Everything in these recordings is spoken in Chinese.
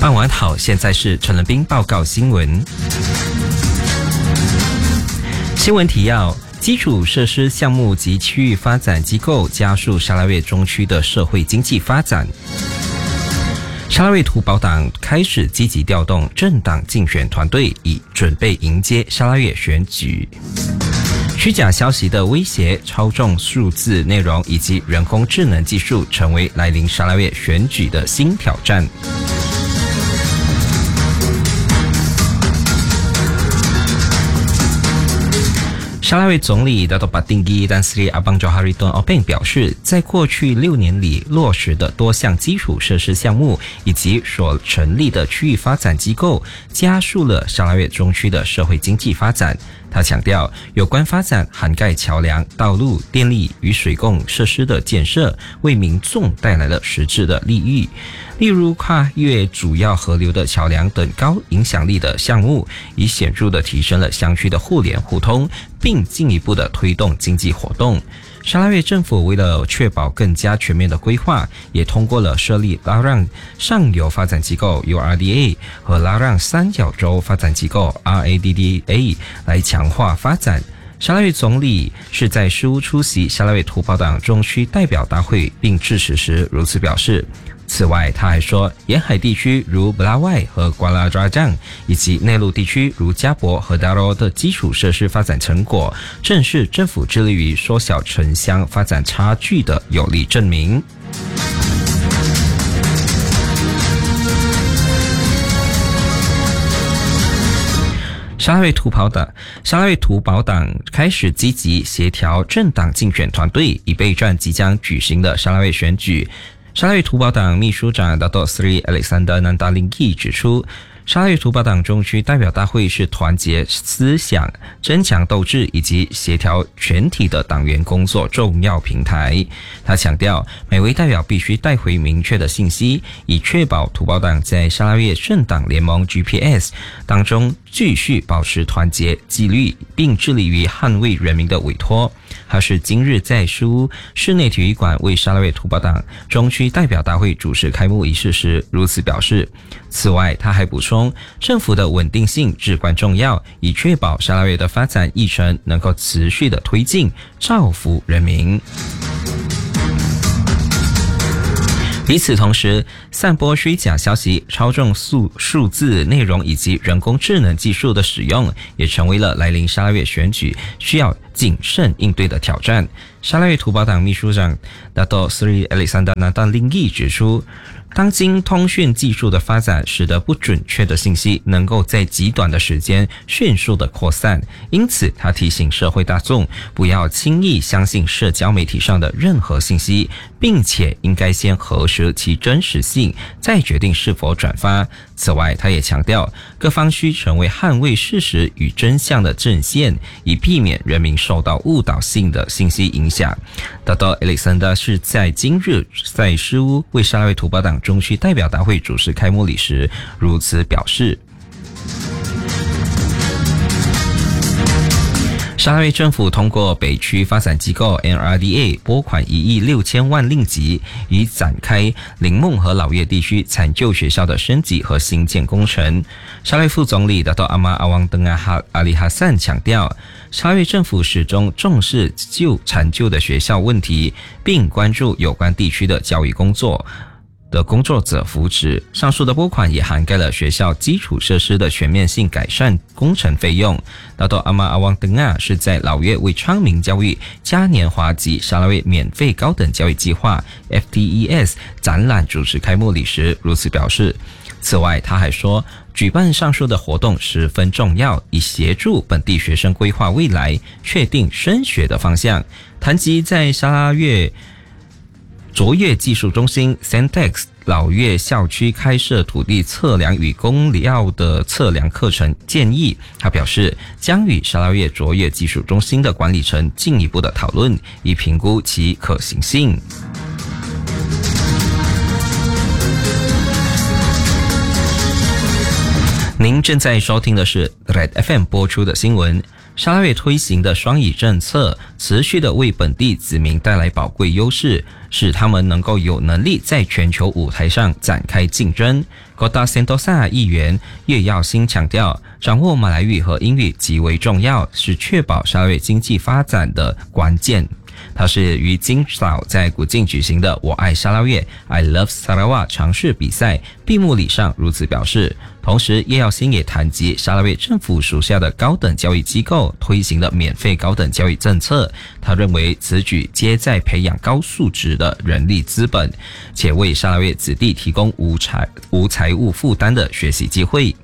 傍晚好，现在是陈仁斌报告新闻。新闻提要：基础设施项目及区域发展机构加速沙拉越中区的社会经济发展。沙拉越土保党开始积极调动政党竞选团队，以准备迎接沙拉越选举。虚假消息的威胁、操纵数字内容以及人工智能技术成为来临沙拉越选举的新挑战。沙拉越总理Dato' Patinggi Dan Sri Abang Johari Tun Openg 表示，在过去6年里落实的多项基础设施项目以及所成立的区域发展机构，加速了沙拉越中区的社会经济发展。他强调，有关发展涵盖桥梁、道路、电力与水供设施的建设，为民众带来了实质的利益。例如跨越主要河流的桥梁等高影响力的项目，已显著地提升了乡区的互联互通，并进一步地推动经济活动。沙拉越政府为了确保更加全面的规划，也通过了设立拉让上游发展机构 URDA 和拉让三角洲发展机构 RADDA 来强化发展。沙拉越总理是在事务出席沙拉越土保党中区代表大会并致辞时如此表示。此外，他还说，沿海地区如布拉外和瓜拉抓江，以及内陆地区如加博和达罗的基础设施发展成果，正是政府致力于缩小城乡发展差距的有力证明。沙拉越土保党开始积极协调政党竞选团队，以备战即将举行的沙拉越选举。沙拉越土保党秘书长 Dato' Sri Alexander Nandalinggi 指出，沙拉越土保党中区代表大会是团结思想、增强斗志以及协调全体的党员工作重要平台。他强调，每位代表必须带回明确的信息，以确保土保党在沙拉越政党联盟 GPS 当中继续保持团结、纪律，并致力于捍卫人民的委托。他是今日在室内体育馆为沙拉越土保党中区代表大会主持开幕仪式时如此表示。此外，他还补充，政府的稳定性至关重要，以确保沙拉越的发展议程能够持续的推进，造福人民。与此同时，散播虚假消息、操纵数字内容以及人工智能技术的使用，也成为了来临沙拉越选举需要谨慎应对的挑战。沙拉越土保党秘书长 Dato' Sri Alexander Nandalinggi 指出，当今通讯技术的发展使得不准确的信息能够在极短的时间迅速的扩散，因此他提醒社会大众不要轻易相信社交媒体上的任何信息，并且应该先核实其真实性，再决定是否转发。此外，他也强调，各方需成为捍卫事实与真相的阵线，以避免人民受到误导性的信息影响。Dato' Alexander 是在今日在诗屋为沙拉越土保党中区代表大会主持开幕礼时如此表示。沙拉越政府通过北区发展机构 NRDA 拨款1亿6千万令吉，以展开林梦和老越地区残旧学校的升级和新建工程。沙拉越副总理Dato' Ahmad Awang Tengah Ali Hassan 强调，沙拉越政府始终重视残旧的学校问题，并关注有关地区的教育工作的工作者扶持。上述的拨款也涵盖了学校基础设施的全面性改善工程费用。Dato' Ahmad Awang Tengah 是在老越为昌明教育嘉年华及沙拉越免费高等教育计划 FTES 展览主持开幕礼时如此表示。此外，他还说，举办上述的活动十分重要，以协助本地学生规划未来，确定升学的方向。谈及在沙拉越卓越技术中心 Centex 老越校区开设土地测量与工料的测量课程建议，他表示将与沙拉越卓越技术中心的管理层进一步的讨论，以评估其可行性。您正在收听的是 Red FM 播出的新闻。 沙拉越推行的双语政策持续的为本地子民带来宝贵优势，使他们能够有能力在全球舞台上展开竞争。Kota Sentosa 议员叶耀新强调，掌握马来语和英语极为重要，是确保沙拉越经济发展的关键。他是于今早在古晋举行的我爱沙拉越 I Love Sarawak 尝试比赛闭幕礼上如此表示。同时叶耀新也谈及沙拉越政府属下的高等教育机构推行的免费高等教育政策，他认为此举皆在培养高素质的人力资本，且为沙拉越子弟提供无财务负担的学习机会。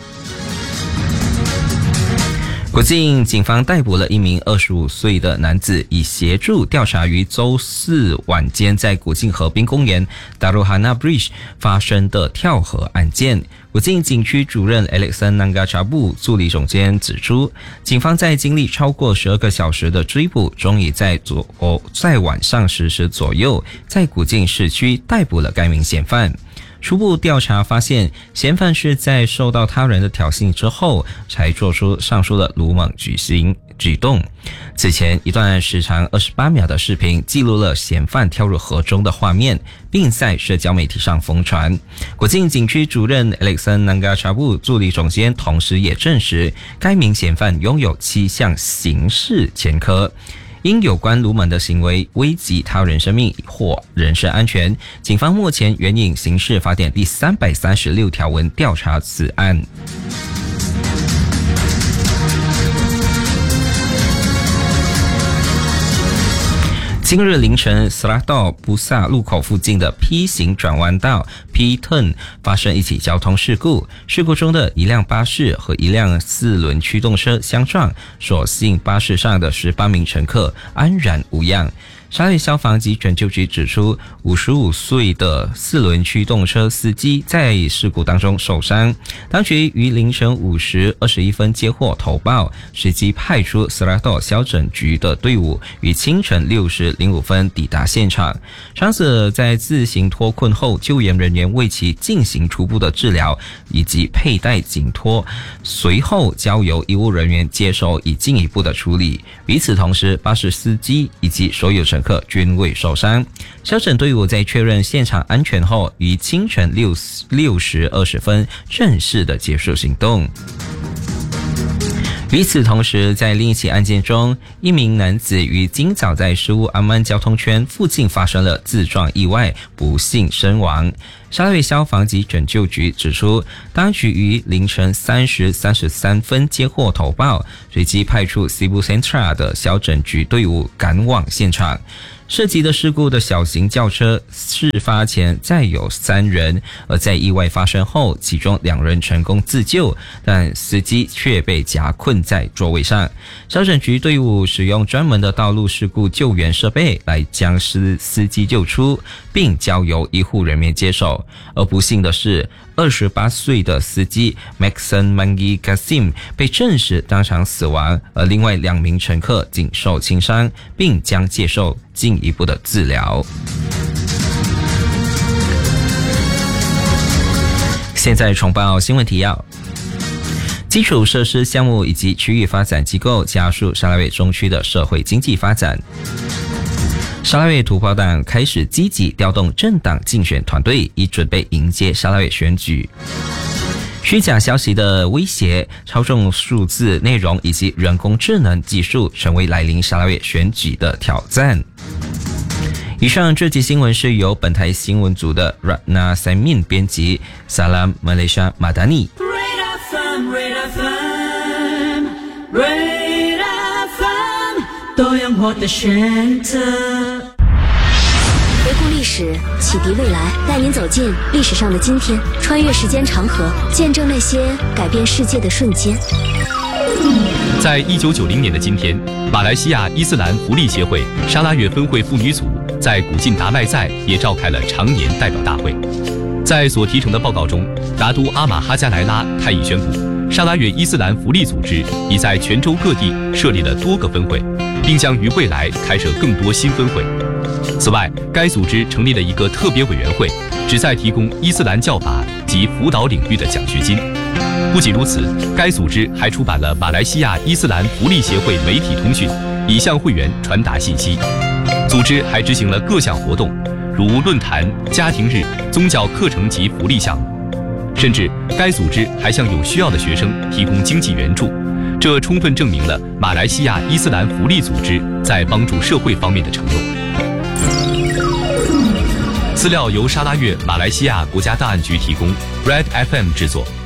古晋警方逮捕了一名25岁的男子，以协助调查于周四晚间在古晋河滨公园 Daruhana Bridge 发生的跳河案件。古晋警区主任 Alexan Nangachabu 助理总监指出，警方在经历超过12个小时的追捕，终于在晚上10时左右，在古晋市区逮捕了该名嫌犯。初步调查发现，嫌犯是在受到他人的挑衅之后，才做出上述的鲁莽举动。此前一段时长28秒的视频记录了嫌犯跳入河中的画面，并在社交媒体上疯传。古晋警区主任 Alexan Nangachabu 助理总监同时也证实，该名嫌犯拥有7项刑事前科。因有关鲁莽的行为危及他人生命或人身安全，警方目前援引刑事法典第336条文调查此案。今日凌晨 Selatan 布萨路口附近的 P 型转弯道 P-turn 发生一起交通事故，事故中的一辆巴士和一辆4轮驱动车相撞，所幸巴士上的18名乘客安然无恙。沙拉越消防及拯救局指出，55岁的4轮驱动车司机在事故当中受伤。当局于凌晨5时21分接获投报，随即派出斯拉多消拯局的队伍于清晨6时05分抵达现场。伤者在自行脱困后，救援人员为其进行初步的治疗以及佩戴颈托，随后交由医务人员接手以进一步的处理。与此同时，巴士司机以及所有乘客均未受伤。消拯队伍在确认现场安全后，于清晨6时20分正式的结束行动。与此同时，在另一起案件中，一名男子于今早在失物安曼交通圈附近发生了自撞意外，不幸身亡。沙拉越消防及拯救局指出，当局于凌晨3时33分接获投报，随即派出 Cebu Central 的消拯局队伍赶往现场。涉及的事故的小型轿车事发前载有3人，而在意外发生后，其中2人成功自救，但司机却被夹困在座位上。消拯局队伍使用专门的道路事故救援设备来将司机救出，并交由医护人员接手。而不幸的是，28岁的司机 Maxon Mangi Kasim 被证实当场死亡，而另外2名乘客仅受轻伤，并将接受进一步的治疗。现在重报新闻提要。基础设施项目以及区域发展机构加速沙拉越中区的社会经济发展。沙拉越土炮党开始积极调动政党竞选团队，以准备迎接沙拉越选举。虚假消息的威胁、操纵数字内容以及人工智能技术成为来临沙拉越选举的挑战。以上这集新闻是由本台新闻组的 Ratna Samin 编辑。Salam Malaysia Madani。 多样化的选择。 回顾历史，启迪未来，带您走进历史上的今天，穿越时间长河，见证那些改变世界的瞬间。 在1990年的今天，马来西亚伊斯兰福利协会沙拉越分会妇女组在古晋达麦在也召开了常年代表大会。在所提成的报告中，拿督阿马哈加莱拉太已宣布，沙拉越伊斯兰福利组织已在全州各地设立了多个分会，并将于未来开设更多新分会。此外，该组织成立了一个特别委员会，旨在提供伊斯兰教法及辅导领域的奖学金。 不仅如此，该组织还出版了马来西亚伊斯兰福利协会媒体通讯，以向会员传达信息。组织还执行了各项活动，如论坛、家庭日、宗教课程及福利项目。甚至该组织还向有需要的学生提供经济援助，这充分证明了马来西亚伊斯兰福利组织在帮助社会方面的承诺。资料由沙拉越马来西亚国家档案局提供 ，Red FM 制作。